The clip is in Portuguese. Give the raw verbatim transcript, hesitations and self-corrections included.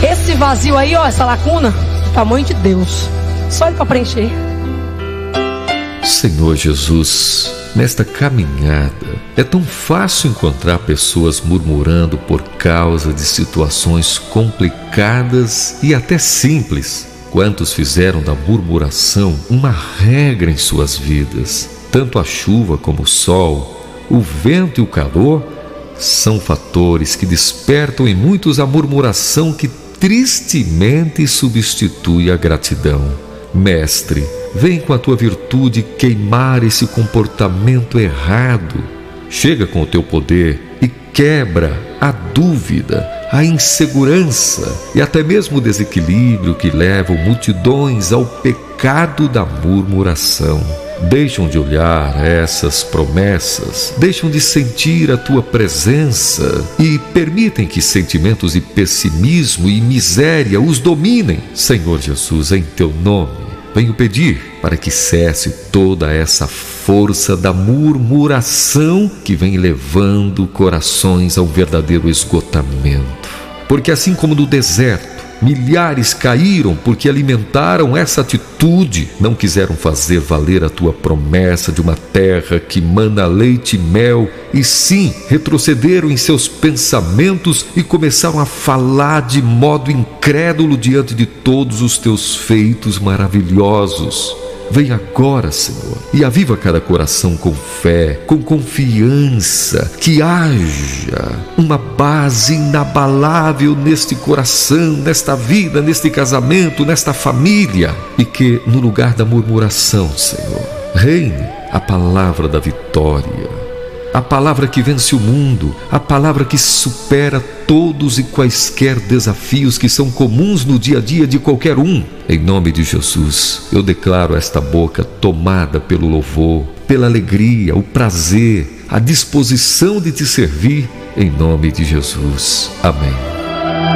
Esse vazio aí, ó, essa lacuna, tamanho de Deus, só Ele para preencher. Senhor Jesus, nesta caminhada é tão fácil encontrar pessoas murmurando por causa de situações complicadas e até simples. Quantos fizeram da murmuração uma regra em suas vidas? Tanto a chuva como o sol, o vento e o calor são fatores que despertam em muitos a murmuração que tristemente substitui a gratidão. Mestre, vem com a tua virtude queimar esse comportamento errado. Chega com o teu poder e quebra a dúvida, a insegurança e até mesmo o desequilíbrio que levam multidões ao pecado da murmuração. Deixam de olhar essas promessas, deixam de sentir a tua presença e permitem que sentimentos de pessimismo e miséria os dominem. Senhor Jesus, em teu nome, venho pedir para que cesse toda essa força da murmuração que vem levando corações ao verdadeiro esgotamento. Porque assim como no deserto, milhares caíram porque alimentaram essa atitude, não quiseram fazer valer a tua promessa de uma terra que mana leite e mel, e sim retrocederam em seus pensamentos e começaram a falar de modo incrédulo diante de todos os teus feitos maravilhosos. Vem agora, Senhor, e aviva cada coração com fé, com confiança, que haja uma base inabalável neste coração, nesta vida, neste casamento, nesta família, e que no lugar da murmuração, Senhor, reine a palavra da vitória, a palavra que vence o mundo, a palavra que supera todos e quaisquer desafios que são comuns no dia a dia de qualquer um. Em nome de Jesus, eu declaro esta boca tomada pelo louvor, pela alegria, o prazer, a disposição de te servir, em nome de Jesus. Amém.